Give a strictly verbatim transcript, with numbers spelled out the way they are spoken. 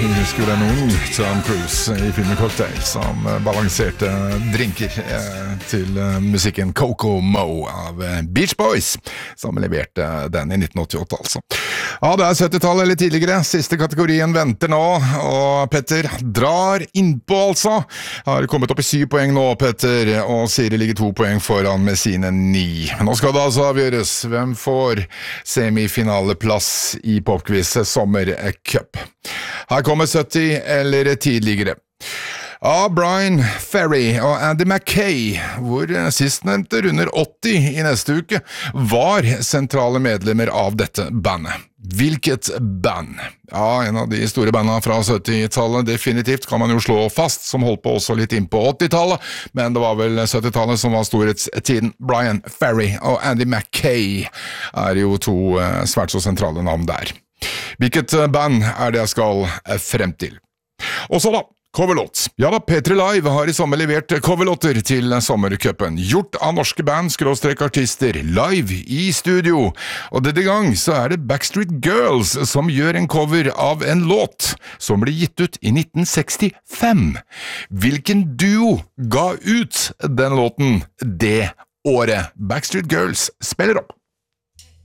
Husker det noen Tom Cruise i filmen Cocktail som balanserte drinker til musikken Coco Mo av Beach Boys, som leverte den i nitten åttiåtte altså. Ja, det er syttitallet eller tidligere, siste kategorien venter nå, og Petter drar innpå altså. Har kommet opp i syv poeng nå, Petter, og Siri ligger to poeng foran med sine ni. Nå skal det altså avgjøres hvem får semifinaleplass i Popquiz Sommercup. Her kommer sytti eller tidligere. Ja, Brian Ferry og Andy Mackay, hvor sistnevnte runder åtti i neste uke, var sentrale medlemmer av dette bandet. Hvilket band? Ja, en av de store bandene fra syttitallet, definitivt kan man jo slå fast, som holdt på også litt inn på åttitallet, men det var vel syttitallet som var storhetstiden. Brian Ferry og Andy Mackay er jo to svært så sentrale navn der. Hvilket band er det jeg skal frem til? Og så da, coverlåt. Ja da, P tre Live har i sommer levert coverlåter til sommercupen, gjort av norske band, skråstrek artister, live i studio. Og denne gang så er det Backstreet Girls som gjør en cover av en låt som ble gitt ut i nitten sekstifem. Hvilken duo ga ut den låten det året? Backstreet Girls spiller opp.